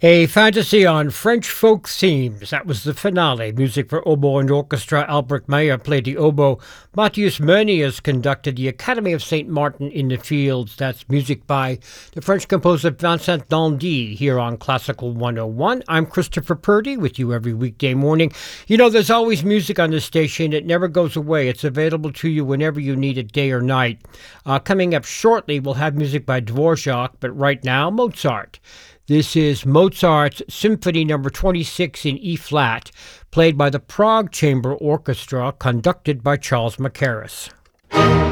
A fantasy on French folk themes. That was the finale. Music for oboe and orchestra. Albrecht Meyer played the oboe. Matthias Meunier conducted the Academy of St. Martin in the Fields. That's music by the French composer Vincent Dandy here on Classical 101. I'm Christopher Purdy with you every weekday morning. You know, there's always music on this station. It never goes away. It's available to you whenever you need it, day or night. Coming up shortly, we'll have music by Dvorak, but right now, Mozart. This is Mozart's Symphony No. 26 in E-flat, played by the Prague Chamber Orchestra, conducted by Charles Mackerras.